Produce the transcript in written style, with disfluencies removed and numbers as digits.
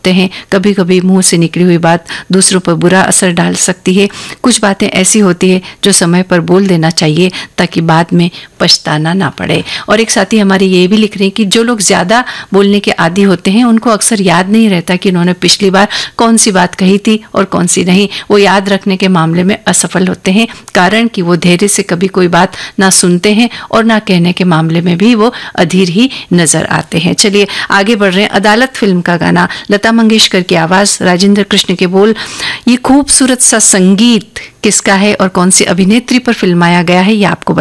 होते हैं, कभी कभी मुंह से निकली हुई बात दूसरों पर बुरा असर डाल सकती है। कुछ बातें ऐसी होती है जो समय पर बोल देना चाहिए ताकि बाद में पछताना ना पड़े। और एक साथी हमारे ये भी लिख रहे हैं कि जो लोग ज़्यादा बोलने के आदी होते हैं उनको अक्सर याद नहीं रहता कि उन्होंने पिछली बार कौन सी बात कही थी और कौन सी नहीं। वो याद रखने के मामले में असफल होते हैं, कारण कि वो धैर्य से कभी कोई बात ना सुनते हैं और ना कहने के मामले में भी वो अधीर ही नजर आते हैं। चलिए आगे बढ़ रहे हैं। अदालत फिल्म का गाना, लता मंगेशकर की आवाज, राजेंद्र कृष्ण के बोल। ये खूबसूरत सा संगीत किसका है और कौन सी अभिनेत्री पर फिल्माया गया है, ये आपको